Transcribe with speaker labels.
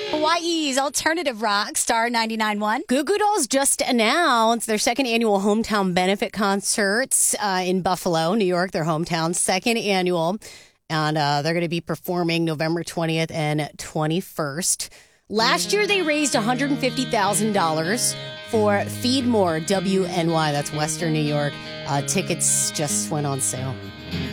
Speaker 1: Hawaii's alternative rock, Star 99.1.
Speaker 2: Goo Goo Dolls just announced their second annual hometown benefit concerts in Buffalo, New York, their hometown, second annual. And they're going to be performing November 20th and 21st. Last year, they raised $150,000 for Feed More WNY. That's Western New York. Tickets just went on sale.